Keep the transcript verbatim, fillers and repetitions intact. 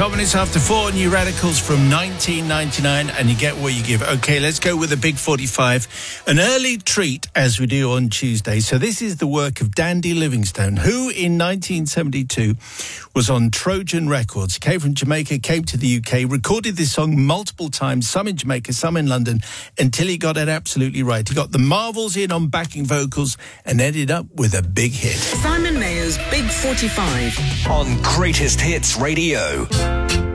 twelve minutes after four, New Radicals from nineteen ninety-nine, and you get what you give. Okay, let's go with a big forty-five. An early treat, as we do on Tuesday. So this is the work of Dandy Livingstone, who in nineteen seventy-two was on Trojan Records. Came from Jamaica, came to the U K, recorded this song multiple times, some in Jamaica, some in London, until he got it absolutely right. He got the Marvels in on backing vocals and ended up with a big hit. Simon Mayer's Big forty-five on Greatest Hits Radio.